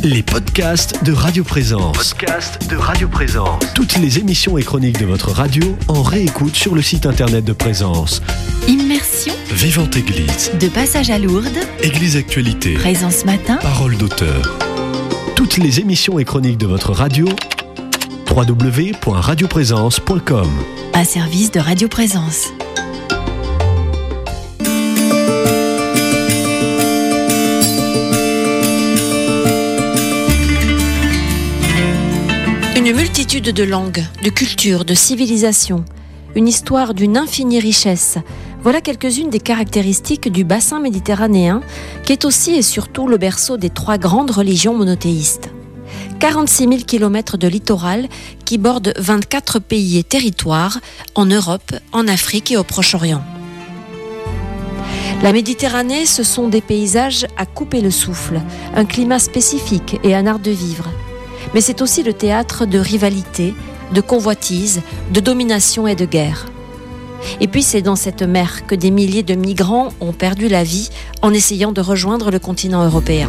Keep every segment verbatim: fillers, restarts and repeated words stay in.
Les podcasts de Radio Présence. Podcasts de Radio Présence. Toutes les émissions et chroniques de votre radio en réécoute sur le site internet de Présence. Immersion. Vivante Église. De passage à Lourdes. Église Actualité. Présence matin. Parole d'auteur. Toutes les émissions et chroniques de votre radio. w w w point radio présence point com. Un service de Radio Présence. Une multitude de langues, de cultures, de civilisations, une histoire d'une infinie richesse. Voilà quelques-unes des caractéristiques du bassin méditerranéen, qui est aussi et surtout le berceau des trois grandes religions monothéistes. quarante-six mille kilomètres de littoral qui bordent vingt-quatre pays et territoires en Europe, en Afrique et au Proche-Orient. La Méditerranée, ce sont des paysages à couper le souffle, un climat spécifique et un art de vivre. Mais c'est aussi le théâtre de rivalités, de convoitises, de domination et de guerre. Et puis c'est dans cette mer que des milliers de migrants ont perdu la vie en essayant de rejoindre le continent européen.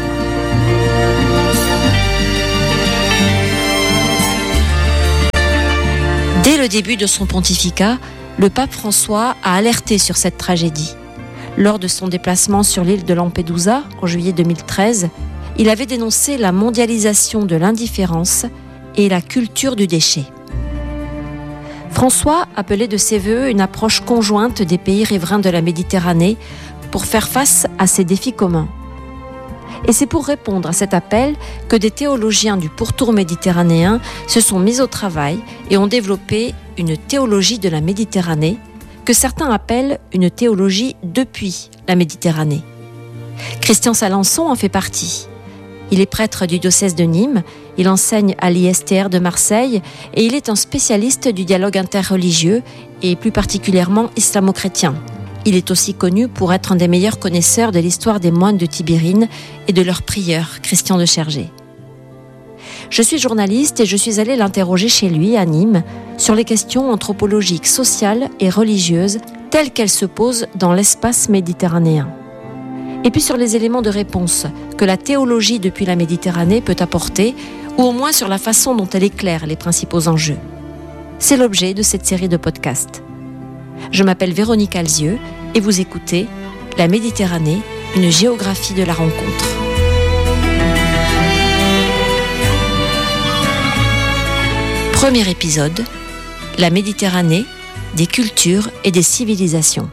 Dès le début de son pontificat, le pape François a alerté sur cette tragédie. Lors de son déplacement sur l'île de Lampedusa en juillet deux mille treize, il avait dénoncé la mondialisation de l'indifférence et la culture du déchet. François appelait de ses vœux une approche conjointe des pays riverains de la Méditerranée pour faire face à ces défis communs. Et c'est pour répondre à cet appel que des théologiens du pourtour méditerranéen se sont mis au travail et ont développé une théologie de la Méditerranée que certains appellent une théologie depuis la Méditerranée. Christian Salençon en fait partie. Il est prêtre du diocèse de Nîmes, il enseigne à l'I S T R de Marseille et il est un spécialiste du dialogue interreligieux et plus particulièrement islamo-chrétien. Il est aussi connu pour être un des meilleurs connaisseurs de l'histoire des moines de Tibérine et de leur prieur, Christian de Chergé. Je suis journaliste et je suis allée l'interroger chez lui, à Nîmes, sur les questions anthropologiques, sociales et religieuses telles qu'elles se posent dans l'espace méditerranéen. Et puis sur les éléments de réponse que la théologie depuis la Méditerranée peut apporter, ou au moins sur la façon dont elle éclaire les principaux enjeux. C'est l'objet de cette série de podcasts. Je m'appelle Véronique Alzieux et vous écoutez La Méditerranée, une géographie de la rencontre. Premier épisode, La Méditerranée, des cultures et des civilisations.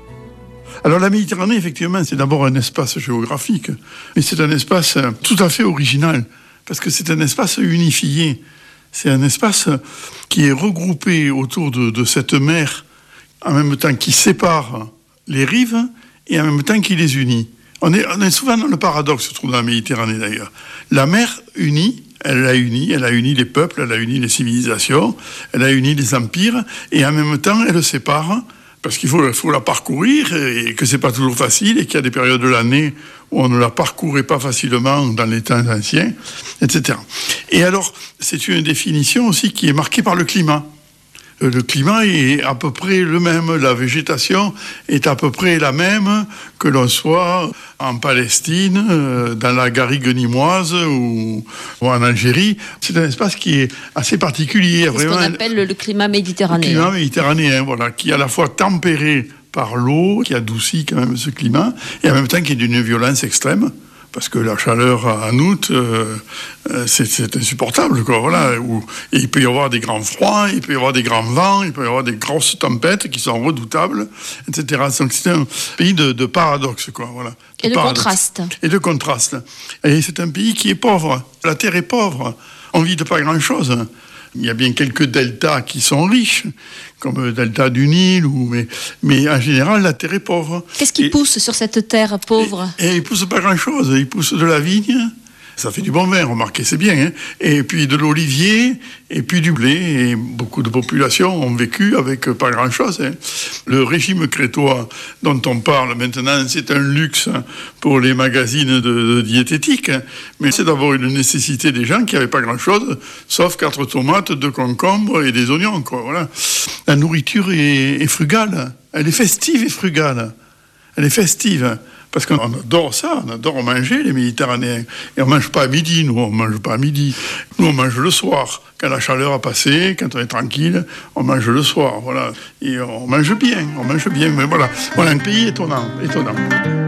Alors la Méditerranée, effectivement, c'est d'abord un espace géographique, mais c'est un espace tout à fait original, parce que c'est un espace unifié. C'est un espace qui est regroupé autour de, de cette mer, en même temps qui sépare les rives et en même temps qui les unit. On est, on est souvent dans le paradoxe, je trouve, dans la Méditerranée d'ailleurs. La mer unit, elle a uni, elle a uni les peuples, elle a uni les civilisations, elle a uni les empires, et en même temps, elle sépare, parce qu'il faut, faut la parcourir, et que c'est pas toujours facile, et qu'il y a des périodes de l'année où on ne la parcourait pas facilement dans les temps anciens, et cetera. Et alors, c'est une définition aussi qui est marquée par le climat. Le climat est à peu près le même, la végétation est à peu près la même que l'on soit en Palestine, dans la garrigue nîmoise ou, ou en Algérie. C'est un espace qui est assez particulier. C'est vraiment, ce qu'on appelle le, le climat méditerranéen. Le climat méditerranéen, voilà, qui est à la fois tempéré par l'eau, qui adoucit quand même ce climat, et en même temps qui est d'une violence extrême. Parce que la chaleur en août, euh, c'est, c'est insupportable, quoi. Voilà. Où, et il peut y avoir des grands froids, il peut y avoir des grands vents, il peut y avoir des grosses tempêtes qui sont redoutables, et cetera. Donc c'est un pays de, de paradoxe, quoi. Voilà. De et de paradoxe. contraste. Et de contraste. Et c'est un pays qui est pauvre. La terre est pauvre. On vit de pas grand-chose. Il y a bien quelques deltas qui sont riches, comme le delta du Nil, ou, mais, mais en général, la terre est pauvre. Qu'est-ce qui et, pousse sur cette terre pauvre ? Et, et il pousse pas grand-chose. Il pousse de la vigne, ça fait du bon vin, remarquez, c'est bien, hein, et puis de l'olivier, et puis du blé. Et beaucoup de populations ont vécu avec pas grand-chose. Hein. Le régime crétois dont on parle maintenant, c'est un luxe pour les magazines de, de diététique, hein, mais c'est d'abord une nécessité des gens qui n'avaient pas grand-chose, sauf quatre tomates, deux concombres et des oignons, quoi, voilà. La nourriture est, est frugale, elle est festive et frugale. Elle est festive. parce qu'on adore ça, on adore manger, les Méditerranéens. Et on ne mange pas à midi, nous, on ne mange pas à midi. Nous, on mange le soir. Quand la chaleur a passé, quand on est tranquille, on mange le soir, voilà. Et on mange bien, on mange bien, mais voilà. Voilà un pays étonnant, étonnant.